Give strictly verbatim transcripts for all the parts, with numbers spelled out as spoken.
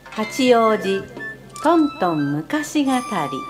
八王子トントン昔語り。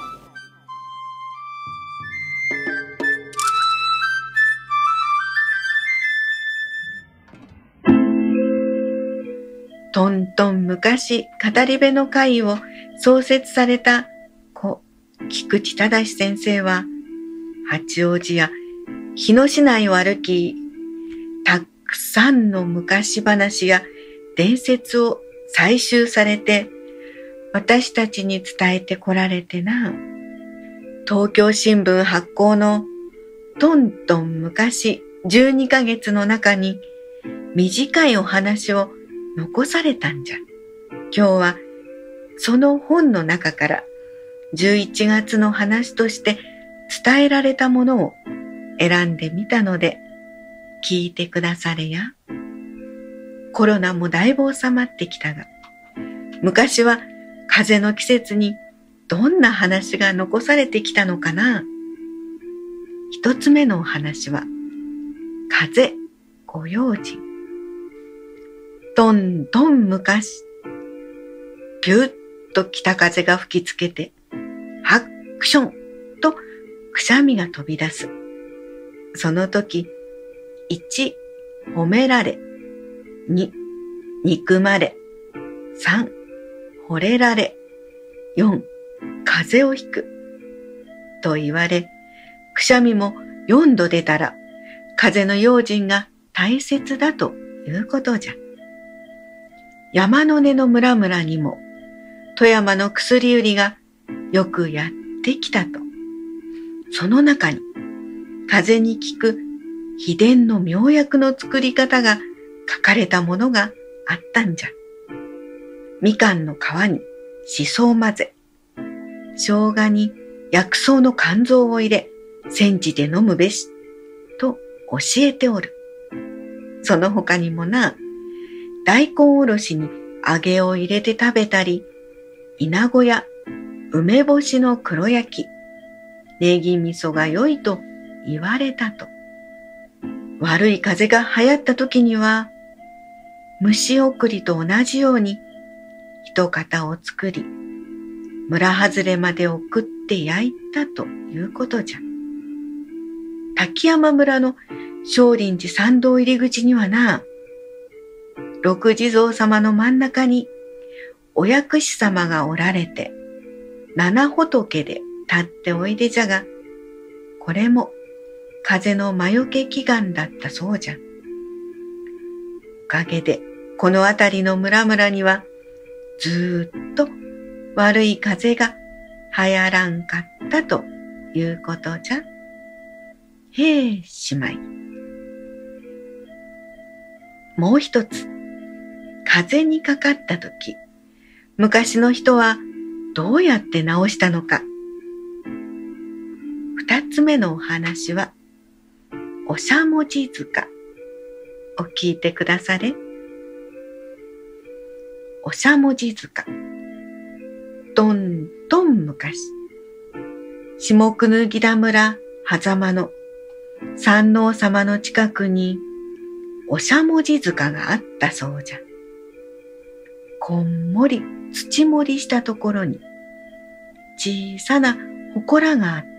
とんとん昔語り部の会を創設された故菊池忠先生は、八王子や日野市内を歩き、たくさんの昔話や伝説を採集されて私たちに伝えてこられてな。東京新聞発行のとんとん昔じゅうにかげつの中に短いお話を残されたんじゃ。今日はその本の中からじゅういちがつの話として伝えられたものを選んでみたので聞いてくだされや。コロナもだいぶ収まってきたが、昔は風邪の季節にどんな話が残されてきたのかな。一つ目のお話は、風ご用心。とんとん昔、ぴゅっと北風が吹きつけて、ハックションとくしゃみが飛び出す。その時、いち、褒められ、に、憎まれ、さん、惚れられ、よん、風邪をひく。と言われ、くしゃみもよんど出たら、風邪の用心が大切だということじゃ。山の根の村々にも、富山の薬売りがよくやってきたと。その中に、風邪に効く秘伝の妙薬の作り方が書かれたものがあったんじゃ。みかんの皮にしそを混ぜ、生姜に薬草の肝臓を入れ、煎じて飲むべし、と教えておる。その他にもな、大根おろしに揚げを入れて食べたり、稲子や梅干しの黒焼き、ネギ味噌が良いと言われたと。悪い風邪が流行った時には、虫送りと同じように一型を作り、村外れまで送って焼いたということじゃ。滝山村の少林寺参道入り口にはな、六地蔵様の真ん中にお薬師様がおられて、七仏で立っておいでじゃが、これも風の魔除け祈願だったそうじゃ。おかげでこの辺りの村々にはずーっと悪い風が流行らんかったということじゃ。へえ、しまい。もう一つ、風邪にかかったとき、昔の人はどうやって治したのか。二つ目のお話は、おしゃもじ塚を聞いてくだされ。おしゃもじ塚。どんどん昔、下国木田村狭間の山王様の近くにおしゃもじ塚があったそうじゃ。こんもり土盛りしたところに小さな祠があった。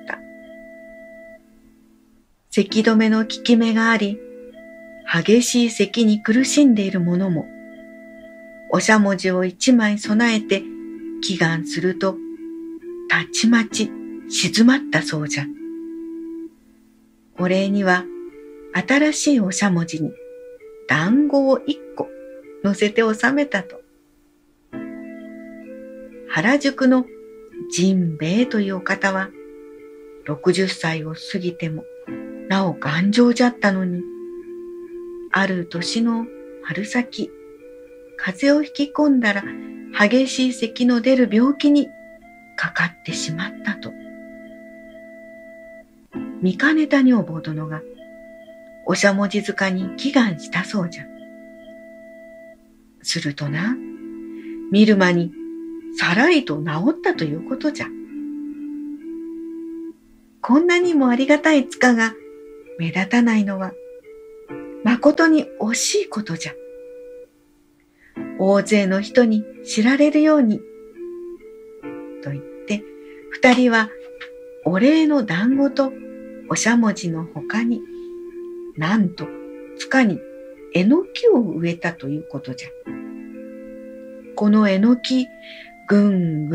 咳止めの効き目があり、激しい咳に苦しんでいる者も、おしゃもじを一枚備えて祈願すると、たちまち静まったそうじゃ。お礼には、新しいおしゃもじに団子を一個乗せて納めたと。原宿の甚兵衛というお方は、ろくじゅっさいを過ぎても、なお頑丈じゃったのに、ある年の春先、風邪をひき込んだら激しい咳の出る病気にかかってしまったと。見かねた女房殿がおしゃもじ塚に祈願したそうじゃ。するとな、見る間にさらりと治ったということじゃ。こんなにもありがたい塚が目立たないのは、まことに惜しいことじゃ。 大勢の人に知られるように。と言って、二人はお礼の団子とおしゃもじのほかに、なんと塚にえのきを植えたということじゃ。このえのき、ぐんぐん